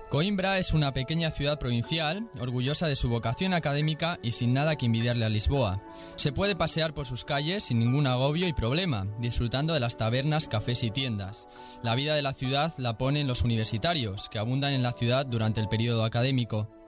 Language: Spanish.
Coimbra es una pequeña ciudad provincial, orgullosa de su vocación académica y sin nada que envidiarle a Lisboa. Se puede pasear por sus calles sin ningún agobio y problema, disfrutando de las tabernas, cafés y tiendas. La vida de la ciudad la ponen los universitarios, que abundan en la ciudad durante el periodo académico.